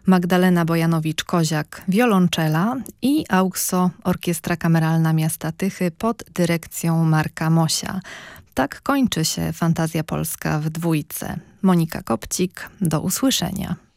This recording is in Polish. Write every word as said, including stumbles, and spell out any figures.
Magdalena Bojanowicz-Koziak, wiolonczela i AUXO, Orkiestra Kameralna Miasta Tychy pod dyrekcją Marka Mosia. Tak kończy się Fantazja Polska w dwójce. Monika Kopcik, do usłyszenia.